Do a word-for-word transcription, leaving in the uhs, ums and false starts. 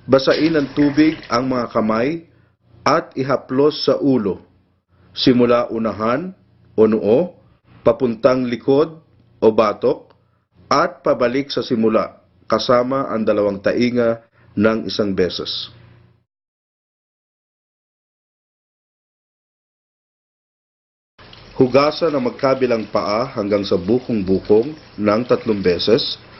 Basain ng tubig ang mga kamay at ihaplos sa ulo, simula unahan o noo, papuntang likod o batok, at pabalik sa simula kasama ang dalawang tainga ng isang beses. Hugasan ang magkabilang paa hanggang sa bukong-bukong ng tatlong beses